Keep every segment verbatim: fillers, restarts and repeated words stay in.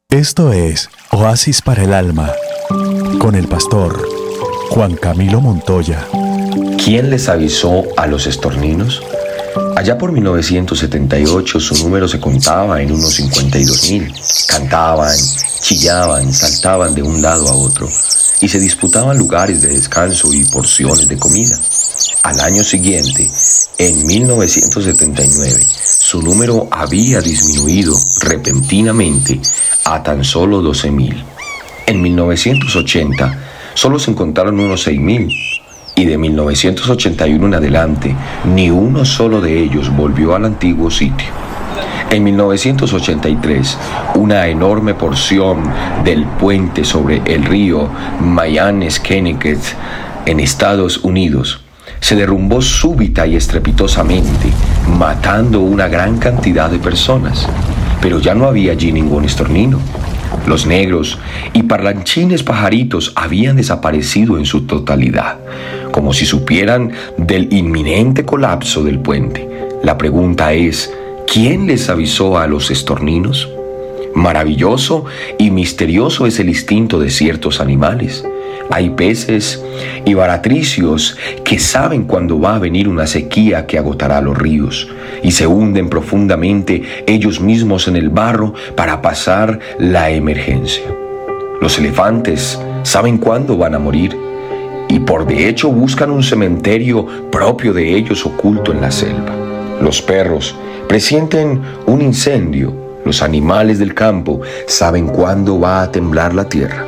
Esto es Oasis para el Alma, con el pastor Juan Camilo Montoya. ¿Quién les avisó a los estorninos? Allá por mil novecientos setenta y ocho su número se contaba en unos cincuenta y dos mil. Cantaban, chillaban, saltaban de un lado a otro y se disputaban lugares de descanso y porciones de comida. Al año siguiente, en mil novecientos setenta y nueve, su número había disminuido repentinamente a tan solo doce mil. En mil novecientos ochenta solo se encontraron unos seis mil y de mil novecientos ochenta y uno en adelante ni uno solo de ellos volvió al antiguo sitio. En mil novecientos ochenta y tres, una enorme porción del puente sobre el río Mayanes-Kennecott en Estados Unidos se derrumbó súbita y estrepitosamente, matando una gran cantidad de personas. Pero ya no había allí ningún estornino. Los negros y parlanchines pajaritos habían desaparecido en su totalidad, como si supieran del inminente colapso del puente. La pregunta es, ¿quién les avisó a los estorninos? Maravilloso y misterioso es el instinto de ciertos animales. Hay peces y baratricios que saben cuándo va a venir una sequía que agotará los ríos y se hunden profundamente ellos mismos en el barro para pasar la emergencia. Los elefantes saben cuándo van a morir y por de hecho buscan un cementerio propio de ellos oculto en la selva. Los perros presienten un incendio. Los animales del campo saben cuándo va a temblar la tierra.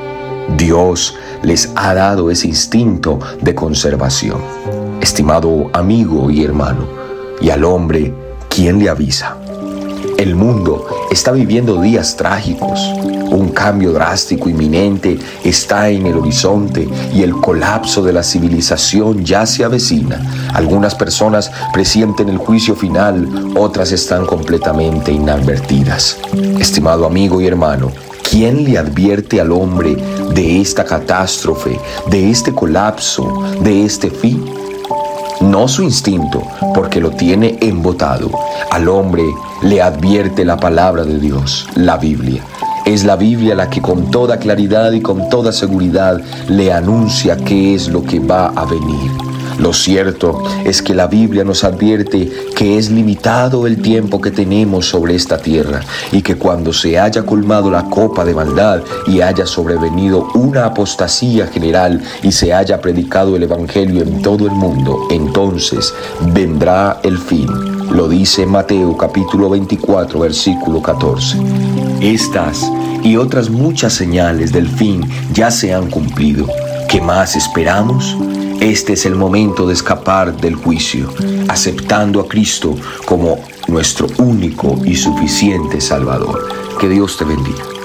Dios les ha dado ese instinto de conservación. Estimado amigo y hermano, y al hombre, ¿quién le avisa? El mundo está viviendo días trágicos. Un cambio drástico inminente está en el horizonte y el colapso de la civilización ya se avecina. Algunas personas presienten el juicio final, otras están completamente inadvertidas. Estimado amigo y hermano, ¿quién le advierte al hombre de esta catástrofe, de este colapso, de este fin? No su instinto, porque lo tiene embotado. Al hombre le advierte la palabra de Dios, la Biblia. Es la Biblia la que con toda claridad y con toda seguridad le anuncia qué es lo que va a venir. Lo cierto es que la Biblia nos advierte que es limitado el tiempo que tenemos sobre esta tierra y que cuando se haya colmado la copa de maldad y haya sobrevenido una apostasía general y se haya predicado el Evangelio en todo el mundo, entonces vendrá el fin. Lo dice Mateo capítulo veinticuatro, versículo catorce. Estas y otras muchas señales del fin ya se han cumplido. ¿Qué más esperamos? Este es el momento de escapar del juicio, aceptando a Cristo como nuestro único y suficiente Salvador. Que Dios te bendiga.